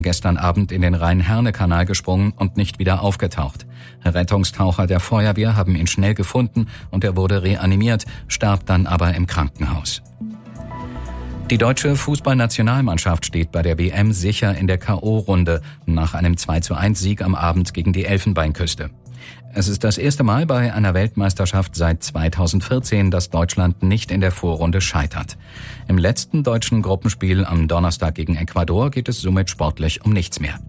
gestern Abend in den Rhein-Herne-Kanal gesprungen und nicht wieder aufgetaucht. Rettungstaucher der Feuerwehr haben ihn schnell gefunden und er wurde reanimiert, starb dann aber im Krankenhaus. Die deutsche Fußballnationalmannschaft steht bei der WM sicher in der K.O.-Runde nach einem 2:1-Sieg am Abend gegen die Elfenbeinküste. Es ist das erste Mal bei einer Weltmeisterschaft seit 2014, dass Deutschland nicht in der Vorrunde scheitert. Im letzten deutschen Gruppenspiel am Donnerstag gegen Ecuador geht es somit sportlich um nichts mehr.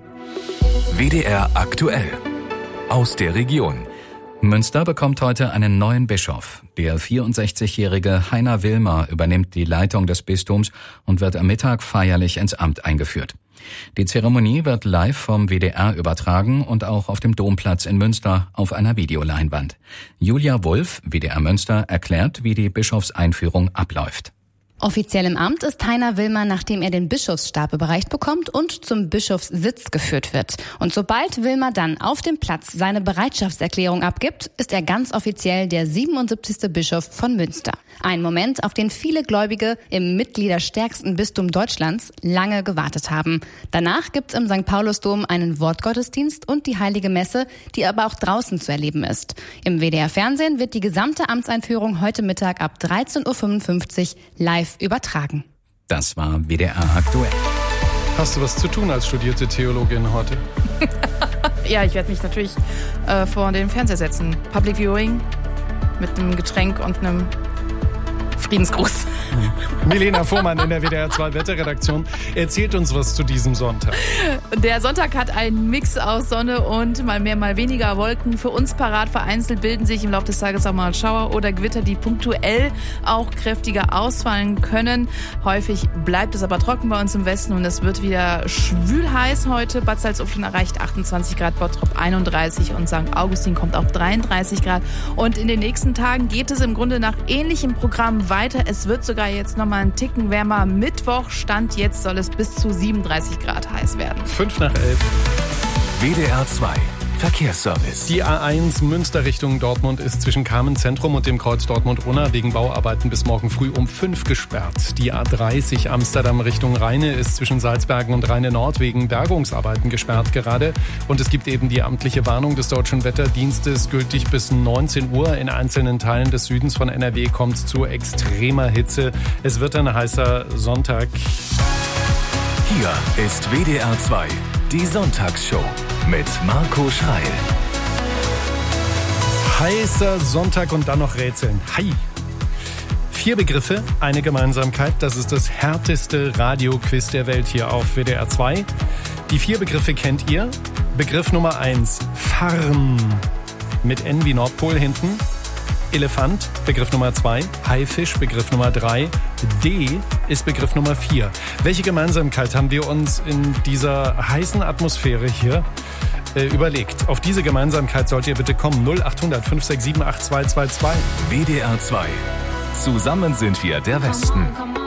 WDR aktuell aus der Region. Münster bekommt heute einen neuen Bischof. Der 64-jährige Heiner Wilmer übernimmt die Leitung des Bistums und wird am Mittag feierlich ins Amt eingeführt. Die Zeremonie wird live vom WDR übertragen und auch auf dem Domplatz in Münster auf einer Videoleinwand. Julia Wulff, WDR Münster, erklärt, wie die Bischofseinführung abläuft. Offiziell im Amt ist Heiner Wilmer, nachdem er den Bischofsstab überreicht bekommt und zum Bischofssitz geführt wird. Und sobald Wilmer dann auf dem Platz seine Bereitschaftserklärung abgibt, ist er ganz offiziell der 77. Bischof von Münster. Ein Moment, auf den viele Gläubige im mitgliederstärksten Bistum Deutschlands lange gewartet haben. Danach gibt's im St. Paulusdom einen Wortgottesdienst und die Heilige Messe, die aber auch draußen zu erleben ist. Im WDR-Fernsehen wird die gesamte Amtseinführung heute Mittag ab 13:55 Uhr live übertragen. Das war WDR aktuell. Hast du was zu tun als studierte Theologin heute? Ja, ich werde mich natürlich vor den Fernseher setzen. Public Viewing mit einem Getränk und einem Friedensgruß. Milena Fuhrmann in der WDR 2 Wetterredaktion erzählt uns was zu diesem Sonntag. Der Sonntag hat einen Mix aus Sonne und mal mehr, mal weniger Wolken für uns parat. Vereinzelt bilden sich im Laufe des Tages auch mal Schauer oder Gewitter, die punktuell auch kräftiger ausfallen können. Häufig bleibt es aber trocken bei uns im Westen und es wird wieder schwül heiß heute. Bad Salzuflen erreicht 28 Grad, Bottrop 31 und St. Augustin kommt auf 33 Grad. Und in den nächsten Tagen geht es im Grunde nach ähnlichem Programm weiter. Es wird sogar jetzt nochmal einen Ticken wärmer. Mittwoch, Stand jetzt, soll es bis zu 37 Grad heiß werden. 5:11. WDR 2 Verkehrsservice. Die A1 Münster Richtung Dortmund ist zwischen Carmen-Zentrum und dem Kreuz Dortmund-Unna wegen Bauarbeiten bis morgen früh um 5 gesperrt. Die A30 Amsterdam Richtung Rheine ist zwischen Salzbergen und Rheine-Nord wegen Bergungsarbeiten gesperrt gerade. Und es gibt eben die amtliche Warnung des Deutschen Wetterdienstes, gültig bis 19 Uhr. In einzelnen Teilen des Südens von NRW kommt es zu extremer Hitze. Es wird ein heißer Sonntag. Hier ist WDR 2, die Sonntagsshow mit Marco Schreil. Heißer Sonntag und dann noch Rätseln. Hi! 4 Begriffe, eine Gemeinsamkeit. Das ist das härteste Radioquiz der Welt hier auf WDR 2. Die 4 Begriffe kennt ihr. Begriff Nummer 1, Farn. Mit N wie Nordpol hinten. Elefant, Begriff Nummer 2. Haifisch, Begriff Nummer 3. D ist Begriff Nummer 4. Welche Gemeinsamkeit haben wir uns in dieser heißen Atmosphäre hier überlegt? Auf diese Gemeinsamkeit sollt ihr bitte kommen. 0800 567 8222. WDR 2. Zusammen sind wir der Westen.